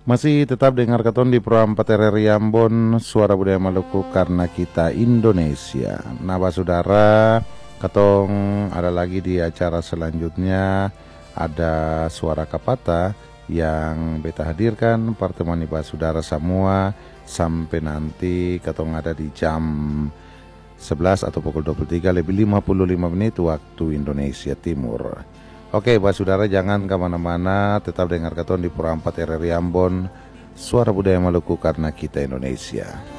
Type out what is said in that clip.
Masih tetap dengar katon di Pro 4 RRI Ambon, Suara Budaya Maluku karena kita Indonesia. Nah, saudara, katong ada lagi di acara selanjutnya, ada Suara Kapata yang beta hadirkan pertemuan iba saudara semua sampai nanti katong ada di jam 11 atau pukul 23 lebih 55 menit waktu Indonesia Timur. Oke, buat saudara jangan kemana-mana, tetap dengar katon di Pro 4 RRI Ambon, Suara Budaya Maluku karena kita Indonesia.